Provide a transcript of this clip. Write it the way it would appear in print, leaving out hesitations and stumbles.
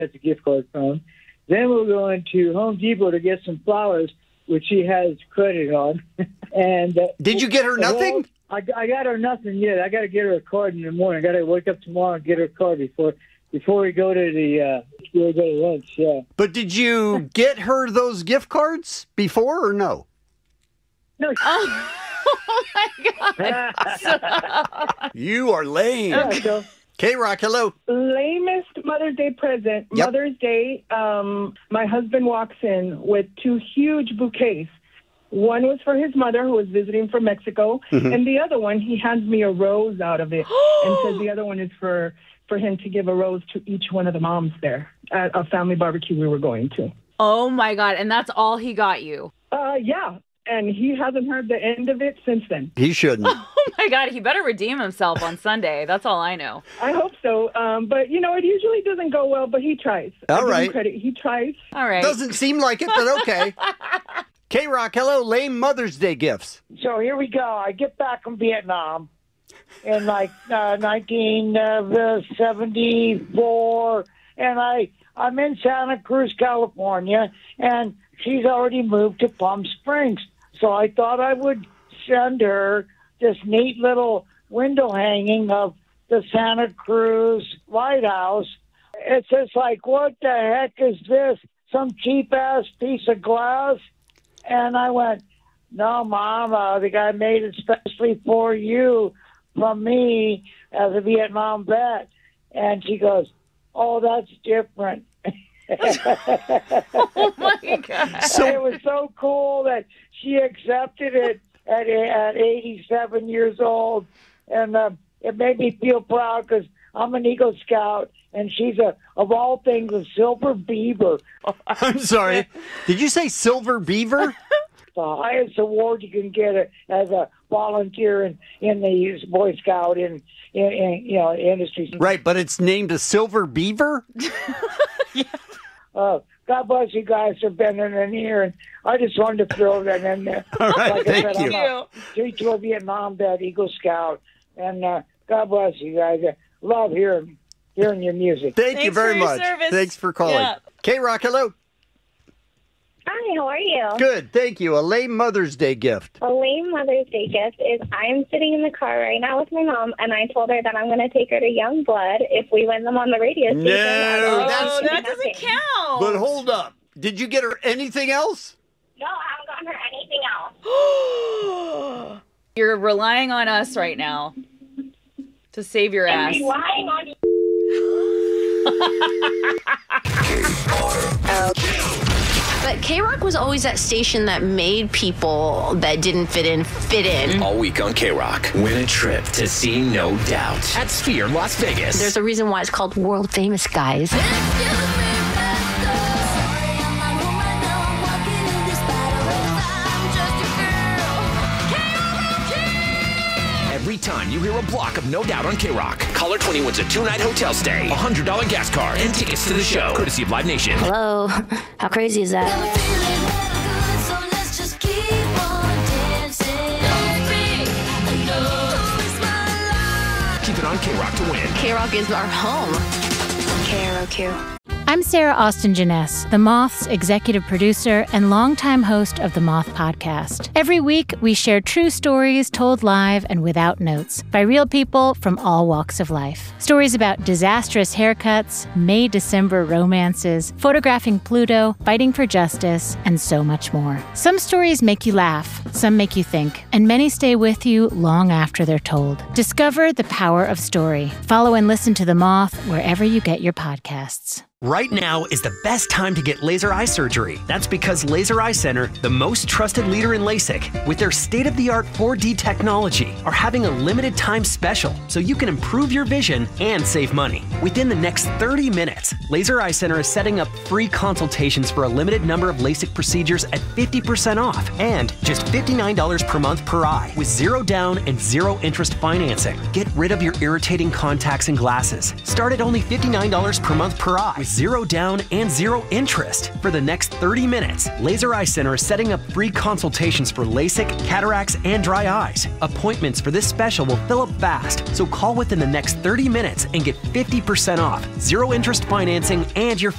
That's a gift card from. Then we're going to Home Depot to get some flowers, which she has credit on. And did you get her nothing? I got her nothing yet. I got to get her a card in the morning. I got to wake up tomorrow and get her a card before we go to lunch. Yeah. But did you get her those gift cards before or no? No. Oh my God. You are lame. Yeah, so, K-Rock, hello. Lamest Mother's Day present. Yep. Mother's Day, my husband walks in with 2 huge bouquets. One was for his mother, who was visiting from Mexico, and the other one, he hands me a rose out of it and says the other one is for him to give a rose to each one of the moms there at a family barbecue we were going to. Oh, my God. And that's all he got you? Yeah. And he hasn't heard the end of it since then. He shouldn't. Oh, my God. He better redeem himself on Sunday. That's all I know. I hope so. But, it usually doesn't go well, but he tries. All right. I give him credit. He tries. All right. Doesn't seem like it, but okay. K-Rock, hello. Lame Mother's Day gifts. So here we go. I get back from Vietnam in 1974, and I'm in Santa Cruz, California, and she's already moved to Palm Springs. So I thought I would send her this neat little window hanging of the Santa Cruz lighthouse. It's just like, what the heck is this? Some cheap-ass piece of glass? And I went, no, Mom, the guy made it specially for you from me as a Vietnam vet. And she goes, oh, that's different. Oh, my God. So it was so cool that she accepted it at 87 years old. And it made me feel proud because I'm an Eagle Scout, and she's, of all things, a silver beaver. I'm sorry. Did you say silver beaver? The highest award you can get as a volunteer in the Boy Scout in industry. Right, but it's named a silver beaver? Yeah. God bless you guys for bending an ear, and I just wanted to throw that in there. All right, like thank I said, you. I'm a Vietnam vet, Eagle Scout, and God bless you guys. I love hearing your music. Thank you very for your much. service. Thanks for calling. Yeah. K-Rock, hello. Hi, how are you? Good, thank you. A lame Mother's Day gift. A lame Mother's Day gift is I'm sitting in the car right now with my mom, and I told her that I'm going to take her to Youngblood if we win them on the radio station. No, Oh, that doesn't count. But hold up. Did you get her anything else? No, I haven't gotten her anything else. You're relying on us right now to save your ass. I'm relying on you. But K-Rock was always that station that made people that didn't fit in. All week on K-Rock. Win a trip to see No Doubt at Sphere Las Vegas. There's a reason why it's called World Famous, guys. Every time you hear a block of No Doubt on K-Rock, Caller 20 wins a 2-night hotel stay, a $100 gas card, and tickets to the show, courtesy of Live Nation. Hello? How crazy is that? Keep it on K-Rock to win. K-Rock is our home. KROQ. I'm Sarah Austin Janess, The Moth's executive producer and longtime host of the Moth Podcast. Every week, we share true stories told live and without notes by real people from all walks of life. Stories about disastrous haircuts, May-December romances, photographing Pluto, fighting for justice, and so much more. Some stories make you laugh, some make you think, and many stay with you long after they're told. Discover the power of story. Follow and listen to The Moth wherever you get your podcasts. Right now is the best time to get laser eye surgery. That's because Laser Eye Center, the most trusted leader in LASIK, with their state-of-the-art 4D technology, are having a limited time special so you can improve your vision and save money. Within the next 30 minutes, Laser Eye Center is setting up free consultations for a limited number of LASIK procedures at 50% off and just $59 per month per eye with zero down and zero interest financing. Get rid of your irritating contacts and glasses. Start at only $59 per month per eye with 0 down and 0 interest. For the next 30 minutes, Laser Eye Center is setting up free consultations for LASIK, cataracts, and dry eyes. Appointments for this special will fill up fast, so call within the next 30 minutes and get 50% off, 0 interest financing, and your